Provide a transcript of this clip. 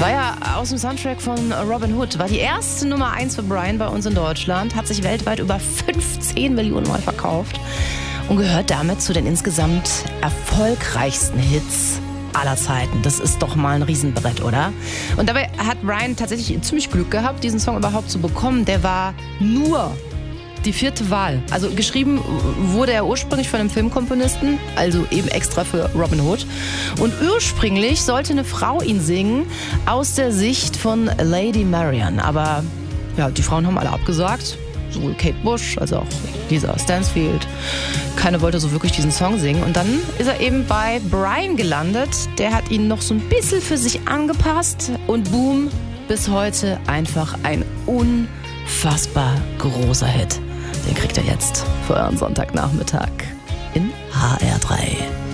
War ja aus dem Soundtrack von Robin Hood. War die erste Nummer 1 für Brian bei uns in Deutschland. Hat sich weltweit über 15 Millionen Mal verkauft. Und gehört damit zu den insgesamt erfolgreichsten Hits aller Zeiten. Das ist doch mal ein Riesenbrett, oder? Und dabei hat Brian tatsächlich ziemlich Glück gehabt, diesen Song überhaupt zu bekommen. Der war nur die 4. Wahl. Also geschrieben wurde er ursprünglich von einem Filmkomponisten, also eben extra für Robin Hood. Und ursprünglich sollte eine Frau ihn singen aus der Sicht von Lady Marian. Aber ja, die Frauen haben alle abgesagt. Sowohl Kate Bush als auch Lisa Stansfield. Keiner wollte so wirklich diesen Song singen. Und dann ist er eben bei Brian gelandet. Der hat ihn noch so ein bisschen für sich angepasst. Und boom, bis heute einfach ein unfassbar großer Hit. Den kriegt ihr jetzt für euren Sonntagnachmittag in HR3.